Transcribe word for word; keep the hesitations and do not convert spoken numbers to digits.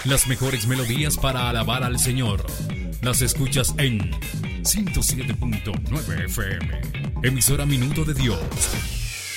Las mejores melodías para alabar al Señor las escuchas en ciento siete punto nueve F M, emisora Minuto de Dios.